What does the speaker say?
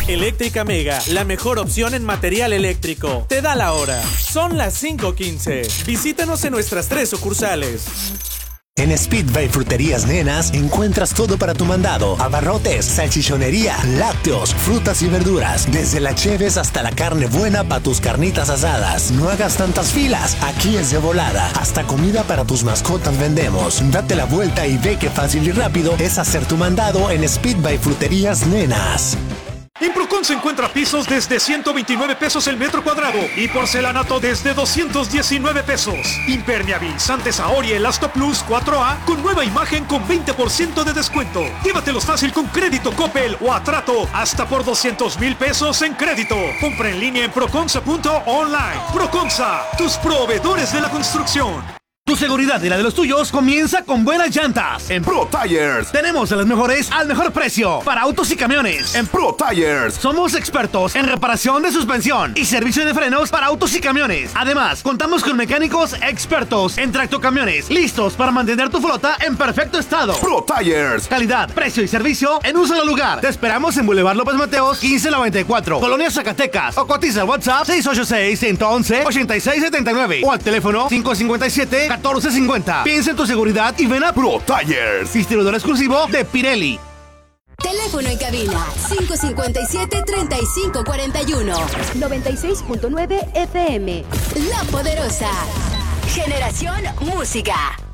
Eléctrica Mega, la mejor opción en material eléctrico. Te da la hora. Son las 5:15. Visítanos en nuestras 3 sucursales. En Speedway Fruterías Nenas encuentras todo para tu mandado: abarrotes, salchichonería, lácteos, frutas y verduras, desde la cheves hasta la carne buena para tus carnitas asadas. No hagas tantas filas, aquí es de volada. Hasta comida para tus mascotas vendemos. Date la vuelta y ve qué fácil y rápido es hacer tu mandado en Speedway Fruterías Nenas. En Procon se encuentra pisos desde 129 pesos el metro cuadrado y porcelanato desde 219 pesos. Impermeabilizantes Ahora Elasto Plus 4A con nueva imagen con 20% de descuento. Llévatelos fácil con crédito Coppel o a trato hasta por 200,000 pesos en crédito. Compra en línea en proconsa.online. Proconsa, tus proveedores de la construcción. Tu seguridad y la de los tuyos comienza con buenas llantas. En Pro Tires tenemos de las mejores al mejor precio para autos y camiones. En Pro Tires somos expertos en reparación de suspensión y servicio de frenos para autos y camiones. Además, contamos con mecánicos expertos en tractocamiones, listos para mantener tu flota en perfecto estado. Pro Tires, calidad, precio y servicio en un solo lugar. Te esperamos en Boulevard López Mateos 1594, Colonia Zacatecas, o cotiza al WhatsApp 686-111-8679 o al teléfono 557-1450. Piensa en tu seguridad y ven a Pro Tires, distribuidor exclusivo de Pirelli. Teléfono en cabina 557-3541 96.9 FM. La Poderosa. Generación Música.